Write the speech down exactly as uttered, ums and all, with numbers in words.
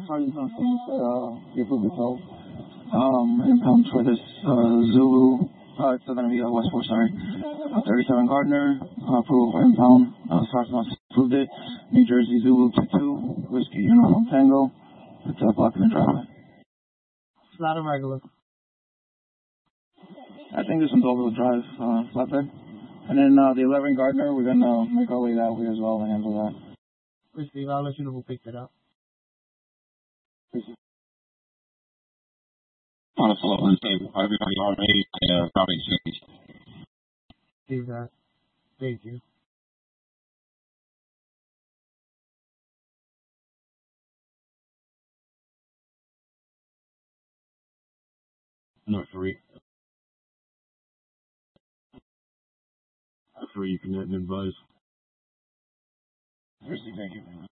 Sergeant Thompson, uh, your food patrol. Um, inbound for this, uh, Zulu, uh, it's going to be, uh, West four, sorry. thirty-seven Gardner, uh, approval for inbound, uh, Sergeant approved it. New Jersey Zulu two two, Whiskey Uniform Tango, it's, uh, blocking the driveway. It's not a regular. I think this one's all-wheel drive, uh, flatbed. And then, uh, the eleven Gardner, we're gonna make our way that way as well and handle that. Steve, I'll let you know who picked it up. On a floor, let's say everybody already, uh, probably changed. Steve, that. Thank you. No, three. Three, you can advise. Thank you.